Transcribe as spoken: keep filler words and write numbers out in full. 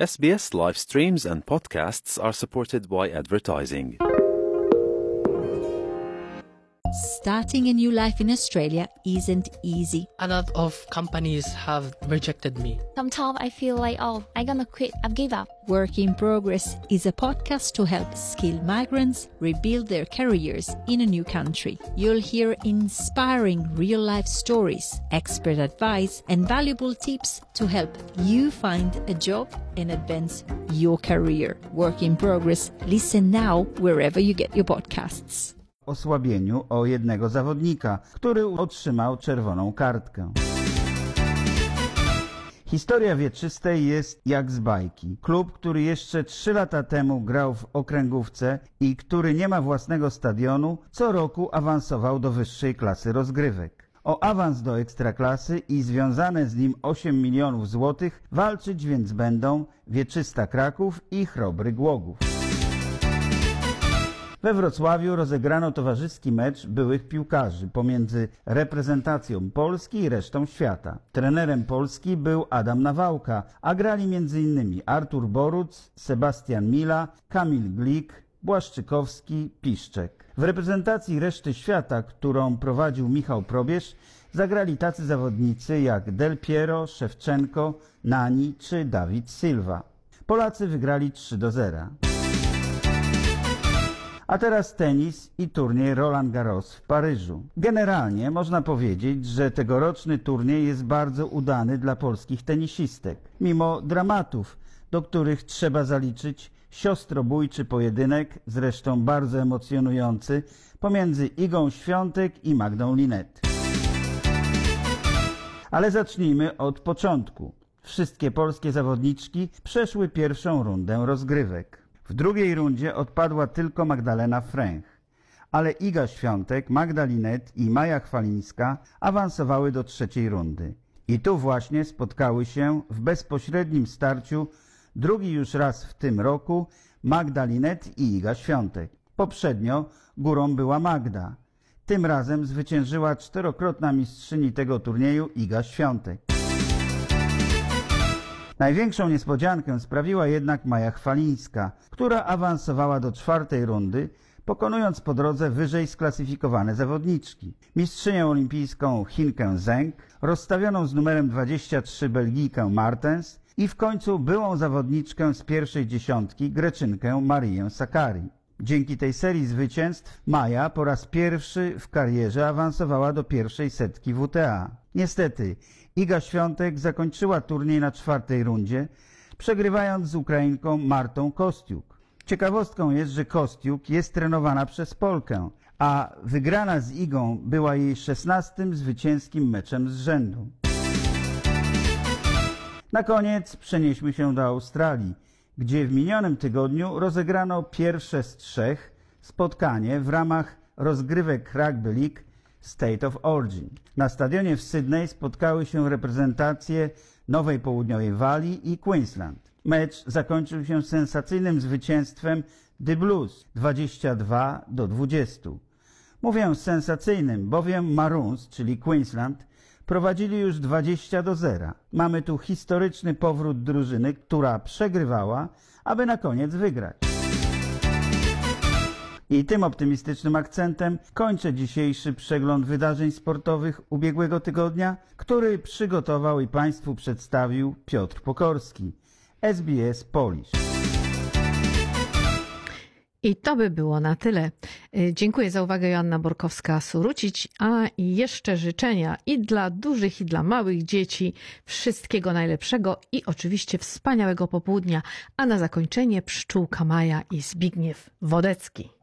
S B S live streams and podcasts are supported by advertising. Starting a new life in Australia isn't easy. A lot of companies have rejected me. Sometimes I feel like, oh, I'm gonna quit, I've give up. Work in Progress is a podcast to help skilled migrants rebuild their careers in a new country. You'll hear inspiring real-life stories, expert advice, and valuable tips to help you find a job and advance your career. Work in Progress. Listen now wherever you get your podcasts. Osłabieniu o jednego zawodnika, który otrzymał czerwoną kartkę. Historia wieczystej jest jak z bajki. Klub, który jeszcze trzy lata temu grał w okręgówce i który nie ma własnego stadionu, co roku awansował do wyższej klasy rozgrywek. O awans do ekstraklasy i związane z nim osiem milionów złotych walczyć więc będą Wieczysta Kraków i Chrobry Głogów. We Wrocławiu rozegrano towarzyski mecz byłych piłkarzy pomiędzy reprezentacją Polski i resztą świata. Trenerem Polski był Adam Nawałka, a grali między innymi Artur Boruc, Sebastian Mila, Kamil Glik, Błaszczykowski, Piszczek. W reprezentacji reszty świata, którą prowadził Michał Probierz, zagrali tacy zawodnicy jak Del Piero, Szewczenko, Nani czy Dawid Silva. Polacy wygrali trzy do zera. A teraz tenis i turniej Roland Garros w Paryżu. Generalnie można powiedzieć, że tegoroczny turniej jest bardzo udany dla polskich tenisistek. Mimo dramatów, do których trzeba zaliczyć siostrobójczy pojedynek, zresztą bardzo emocjonujący, pomiędzy Igą Świątek i Magdą Linette. Ale zacznijmy od początku. Wszystkie polskie zawodniczki przeszły pierwszą rundę rozgrywek. W drugiej rundzie odpadła tylko Magdalena Fręch, ale Iga Świątek, Magda Linette i Maja Chwalińska awansowały do trzeciej rundy. I tu właśnie spotkały się w bezpośrednim starciu drugi już raz w tym roku Magda Linette i Iga Świątek. Poprzednio górą była Magda. Tym razem zwyciężyła czterokrotna mistrzyni tego turnieju Iga Świątek. Największą niespodziankę sprawiła jednak Maja Chwalińska, która awansowała do czwartej rundy, pokonując po drodze wyżej sklasyfikowane zawodniczki. Mistrzynię olimpijską Chinkę Zheng, rozstawioną z numerem dwadzieścia trzy Belgijkę Martens i w końcu byłą zawodniczkę z pierwszej dziesiątki Greczynkę Marię Sakkari. Dzięki tej serii zwycięstw Maja po raz pierwszy w karierze awansowała do pierwszej setki W T A. Niestety Iga Świątek zakończyła turniej na czwartej rundzie, przegrywając z Ukrainką Martą Kostiuk. Ciekawostką jest, że Kostiuk jest trenowana przez Polkę, a wygrana z Igą była jej szesnastym zwycięskim meczem z rzędu. Na koniec przenieśmy się do Australii, gdzie w minionym tygodniu rozegrano pierwsze z trzech spotkanie w ramach rozgrywek Rugby League State of Origin. Na stadionie w Sydney spotkały się reprezentacje Nowej Południowej Walii i Queensland. Mecz zakończył się sensacyjnym zwycięstwem The Blues dwadzieścia dwa do dwudziestu. Mówię sensacyjnym, bowiem Maroons, czyli Queensland, prowadzili już dwadzieścia do zera. Mamy tu historyczny powrót drużyny, która przegrywała, aby na koniec wygrać. I tym optymistycznym akcentem kończę dzisiejszy przegląd wydarzeń sportowych ubiegłego tygodnia, który przygotował i Państwu przedstawił Piotr Pokorski, S B S Polish. I to by było na tyle. Dziękuję za uwagę, Joanna Borkowska-Surucić, a jeszcze życzenia i dla dużych, i dla małych dzieci wszystkiego najlepszego i oczywiście wspaniałego popołudnia, a na zakończenie pszczółka Maja i Zbigniew Wodecki.